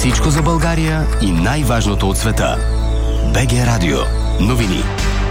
Всичко за България и най-важното от света. БГ Радио. Новини.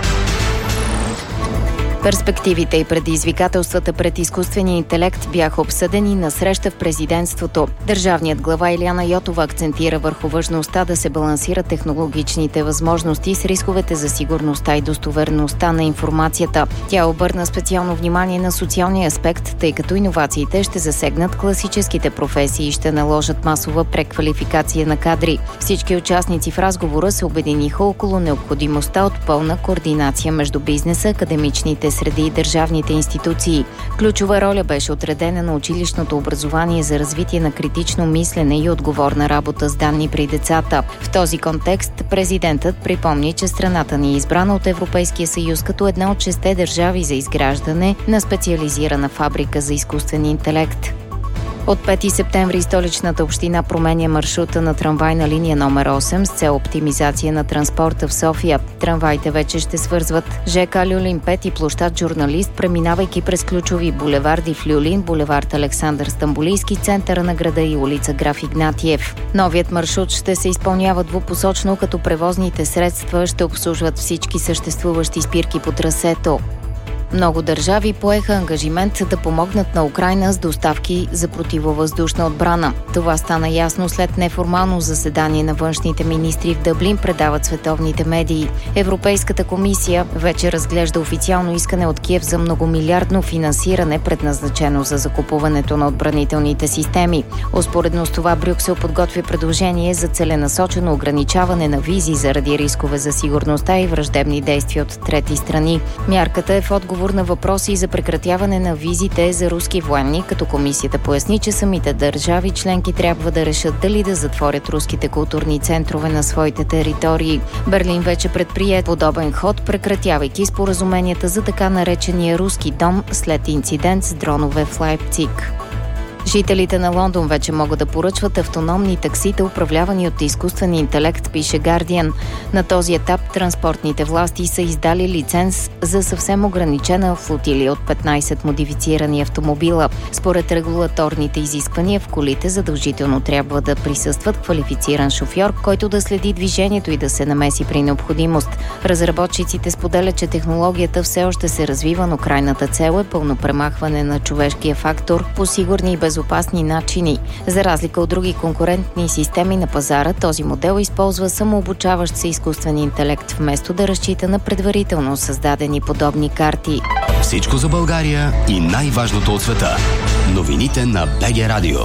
Перспективите и предизвикателствата пред изкуствения интелект бяха обсъдени на среща в президентството. Държавният глава Илияна Йотова акцентира върху важността да се балансират технологичните възможности с рисковете за сигурността и достоверността на информацията. Тя обърна специално внимание на социалния аспект, тъй като иновациите ще засегнат класическите професии и ще наложат масова преквалификация на кадри. Всички участници в разговора се обединиха около необходимостта от пълна координация между бизнеса, академичните среди и държавните институции. Ключова роля беше отредена на училищното образование за развитие на критично мислене и отговорна работа с данни при децата. В този контекст президентът припомни, че страната ни е избрана от Европейския съюз като една от 6 държави за изграждане на специализирана фабрика за изкуствен интелект. От 5 септември столичната община променя маршрута на трамвайна линия номер 8 с цел оптимизация на транспорта в София. Трамваите вече ще свързват ЖК Люлин 5 и площад Журналист, преминавайки през ключови булеварди в Люлин, булевард Александър Стамболийски, центъра на града и улица Граф Игнатиев. Новият маршрут ще се изпълнява двупосочно, като превозните средства ще обслужват всички съществуващи спирки по трасето. Много държави поеха ангажимент да помогнат на Украйна с доставки за противовъздушна отбрана. Това стана ясно след неформално заседание на външните министри в Дъблин, предават световните медии. Европейската комисия вече разглежда официално искане от Киев за многомилиардно финансиране, предназначено за закупуването на отбранителните системи. Успоредно с това Брюксел подготвя предложение за целенасочено ограничаване на визи заради рискове за сигурността и враждебни действия от трети страни. Мярката е в отговор на въпроси за прекратяване на визите за руски военни, като комисията поясни, че самите държави членки трябва да решат дали да затворят руските културни центрове на своите територии. Берлин вече предприе подобен ход, прекратявайки споразуменията за така наречения руски дом след инцидент с дронове в Лайпциг. Жителите на Лондон вече могат да поръчват автономни таксита, управлявани от изкуствен интелект, пише Guardian. На този етап транспортните власти са издали лиценз за съвсем ограничена флотилия от 15 модифицирани автомобила. Според регулаторните изисквания в колите задължително трябва да присъстват квалифициран шофьор, който да следи движението и да се намеси при необходимост. Разработчиците споделят, че технологията все още се развива, но крайната цел е пълно премахване на човешкия фактор по сигурни и безопасни начини. За разлика от други конкурентни системи на пазара, този модел използва самообучаващ се изкуствен интелект, вместо да разчита на предварително създадени подобни карти. Всичко за България и най-важното от света. Новините на БГ Радио.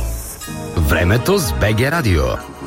Времето с БГ Радио.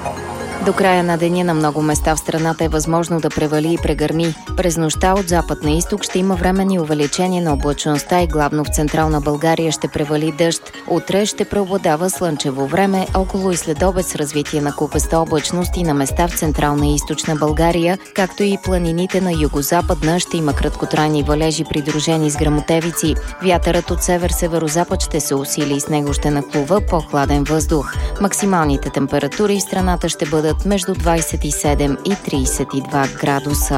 До края на деня на много места в страната е възможно да превали и прегърми. През нощта от запад на изток ще има временни увеличение на облачността и главно в централна България ще превали дъжд. Утре ще преобладава слънчево време, около и следобед с развитие на купеста облачност и на места в централна и източна България, както и планините на югозападна ще има краткотрайни валежи, придружени с гръмотевици. Вятърът от север-северозапад ще се усили и с него ще нахлува по-хладен въздух. Максималните температури в страната ще бъдат между 27 и 32 градуса.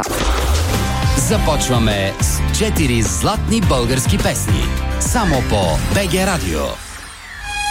Започваме с 4 златни български песни. Само по БГ Радио.